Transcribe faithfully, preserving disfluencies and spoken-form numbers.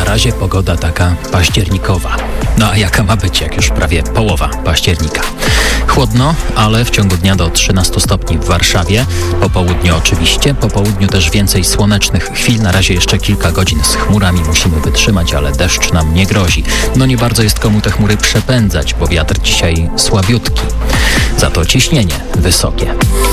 razie pogoda taka październikowa. No a jaka ma być, jak już prawie połowa października? Chłodno, ale w ciągu dnia do trzynastu stopni w Warszawie. Po południu oczywiście, po południu też więcej słonecznych chwil. Na razie jeszcze kilka godzin z chmurami musimy wytrzymać, ale deszcz nam nie grozi. No nie bardzo jest komu te chmury przepędzać, bo wiatr dzisiaj słabiutki. Za to ciśnienie wysokie.